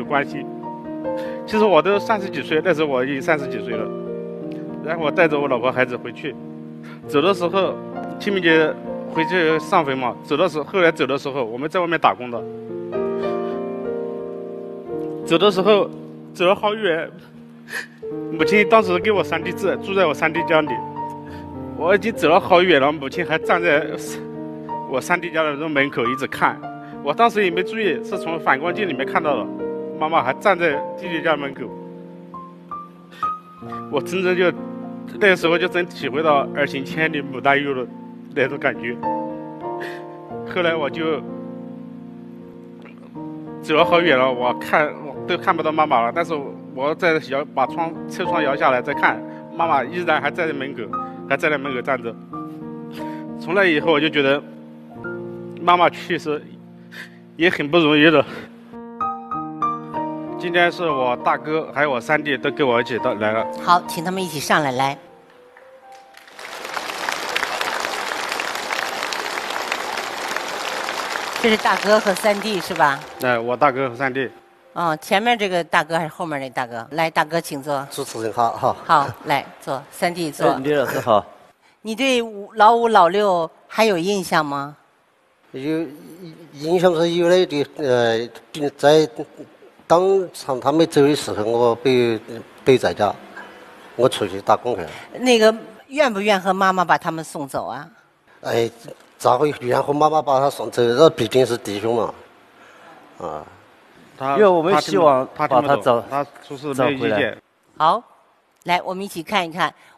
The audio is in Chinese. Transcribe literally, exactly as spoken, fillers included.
关系。其实我都三十几岁，那时候我已经三十几岁了。然后我带着我老婆孩子回去，走的时候，清明节回去上坟嘛，走的时候，后来走的时候，我们在外面打工的，走的时候走了好远。母亲当时给我三弟子，住在我三弟家里，我已经走了好远了，母亲还站在我三弟家的这门口一直看。我当时也没注意，是从反光镜里面看到的，妈妈还站在弟弟家门口。我真正就那个时候就真体会到儿行千里母担忧的那种感觉。后来我就走了好远了，我看我都看不到妈妈了，但是我在摇把窗车窗摇下来再看，妈妈依然还在门口，还在那门口站着。从那以后我就觉得妈妈去世也很不容易的。今天是我大哥还有我三弟都跟我一起到来了。 好，请他们一起上来，来。这是大哥和三弟是吧？ 哎，我大哥和三弟。 哦，前面这个大哥还是后面那大哥？来，大哥请坐。 主持人好，好。 好，来坐。三弟坐。 李老师好。 你对老五、老六还有印象吗？ 有印象是有那的，呃，在当场他们走的时候，我被被在家，我出去打工去了。 那个愿不愿和妈妈把他们送走啊？ 哎，咋会愿和妈妈把他送走？这毕竟是弟兄嘛，啊。 因为我们希望他把他找他出示没有意见。 好，来，我们一起看一看